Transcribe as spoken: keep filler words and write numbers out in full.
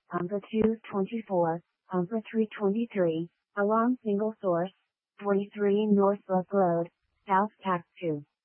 Umpa two twenty-four, Umpa three twenty-three, along single source, forty-three North Brook Road, South Tack two.